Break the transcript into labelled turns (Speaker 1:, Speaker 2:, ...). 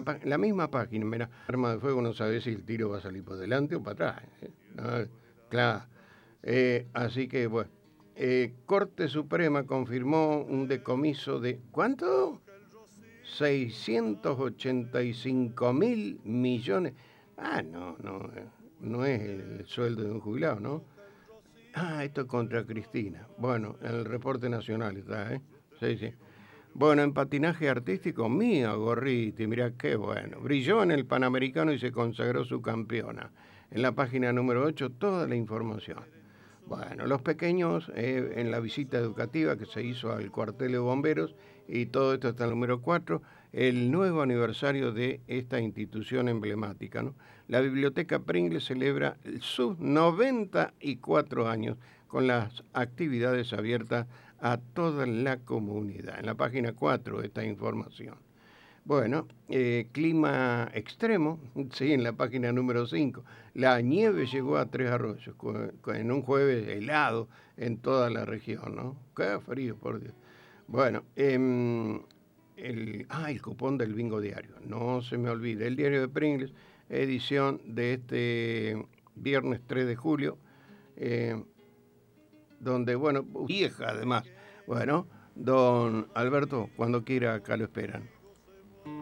Speaker 1: la misma página, mira, arma de fuego no sabes si el tiro va a salir por delante o para atrás. ¿No? Claro. Así que, bueno, Corte Suprema confirmó un decomiso de, ¿cuánto? 685.000 millones. No es el sueldo de un jubilado, ¿no? Esto es contra Cristina. Bueno, en el reporte nacional está, ¿eh? Sí, sí. Bueno, en patinaje artístico, Mía Gorriti, mirá qué bueno. Brilló en el Panamericano y se consagró su campeona. En la página número 8 toda la información. Bueno, los pequeños en la visita educativa que se hizo al cuartel de bomberos, y todo esto está en el número 4, el nuevo aniversario de esta institución emblemática, ¿no? La Biblioteca Pringles celebra sus 94 años con las actividades abiertas a toda la comunidad. En la página 4 esta información. Bueno, clima extremo, sí, en la página número 5. La nieve llegó a Tres Arroyos en un jueves helado en toda la región, ¿no? Qué frío, por Dios. Bueno, el cupón del bingo diario, no se me olvide. El diario de Pringles, edición de este viernes 3 de julio, eh, donde, bueno, vieja además. Bueno, don Alberto, cuando quiera, acá lo esperan.